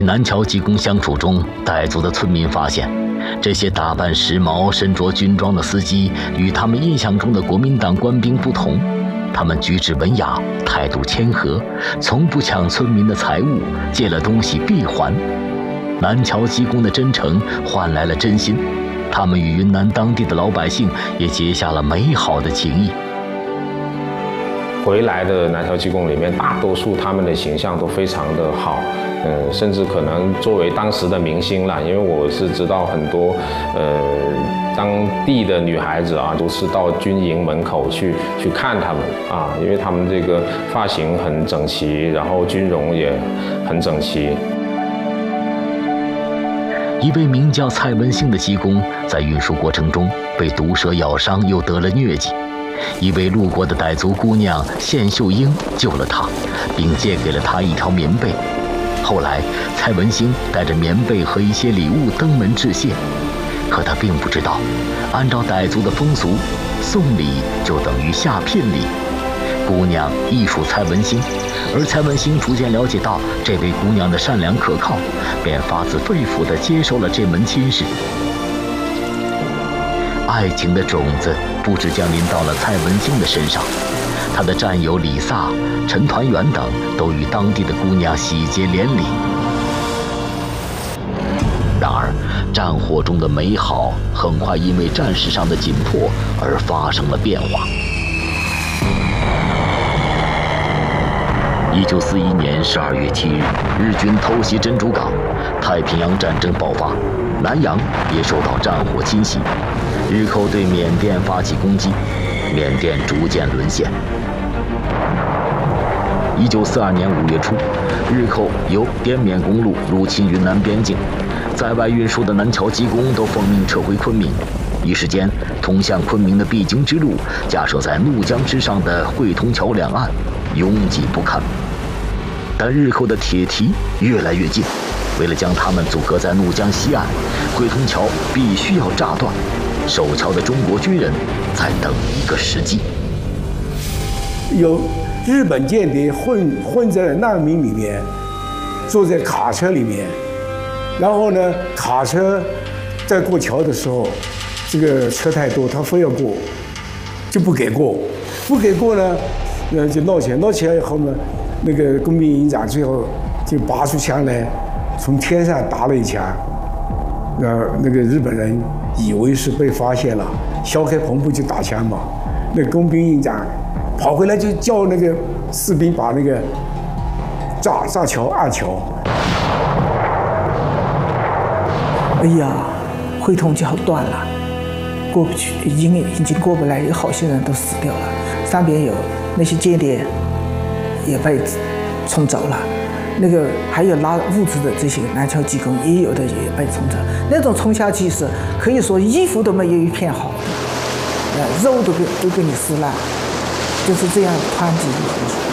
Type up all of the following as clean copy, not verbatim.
南侨济公相处中，傣族的村民发现，这些打扮时髦、身着军装的司机与他们印象中的国民党官兵不同。他们举止文雅，态度谦和，从不抢村民的财物，借了东西必还。南侨济公的真诚换来了真心，他们与云南当地的老百姓也结下了美好的情谊。 回来的南侨济公里面，大多数他们的形象都非常的好，甚至可能作为当时的明星了，因为我是知道很多当地的女孩子啊，都是到军营门口去看他们啊，因为他们这个发型很整齐，然后军容也很整齐。 一位名叫蔡文兴的济公，在运输过程中被毒蛇咬伤，又得了疟疾。一位路过的傣族姑娘谢秀英救了他，并借给了他一条棉被。后来，蔡文兴带着棉被和一些礼物登门致谢，可他并不知道，按照傣族的风俗，送礼就等于下聘礼。姑娘亦属蔡文兴，而蔡文兴逐渐了解到这位姑娘的善良可靠，便发自肺腑地接受了这门亲事。爱情的种子不止降临到了蔡文兴的身上，他的战友李萨、陈团圆等都与当地的姑娘喜结连理。然而，战火中的美好很快因为战事上的紧迫而发生了变化。1941年12月7日，日军偷袭珍珠港，太平洋战争爆发，南洋也受到战火侵袭。日寇对缅甸发起攻击，缅甸逐渐沦陷。1942年5月初，日寇由滇缅公路入侵云南边境，在外运输的南侨济公都奉命撤回昆明。一时间，通向昆明的必经之路，架设在怒江之上的汇通桥两岸，拥挤不堪。但日寇的铁蹄越来越近，为了将他们阻隔在怒江西岸，汇通桥必须要炸断。守桥的中国军人在等一个时机。 有日本间谍混在难民里面，坐在卡车里面，然后呢，卡车在过桥的时候，这个车太多，他非要过，就不给过，不给过呢，就闹起来，闹起来以后呢，那个工兵营长最后就拔出枪来，从天上打了一枪。那个日本人以为是被发现了，削开篷布就打枪嘛。那工兵营长跑回来就叫那个士兵把那个炸桥暗桥。 哎呀，汇通桥断了，过不去，已经过不来，有好些人都死掉了，上边有那些间谍也被冲走了。那个还有拉物资的这些南侨济公，也有的也被冲走。那种冲下去是可以说衣服都没有一片好的，肉都给你撕烂，就是这样湍急的河水。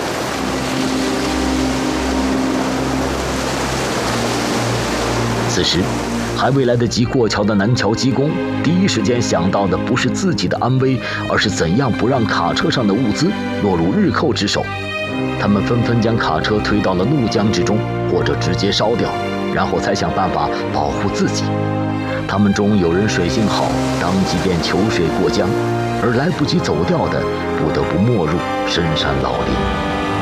此时，还未来得及过桥的南侨济公，第一时间想到的不是自己的安危，而是怎样不让卡车上的物资落入日寇之手。他们纷纷将卡车推到了怒江之中，或者直接烧掉，然后才想办法保护自己。他们中有人水性好，当即便求水过江，而来不及走掉的，不得不没入深山老林。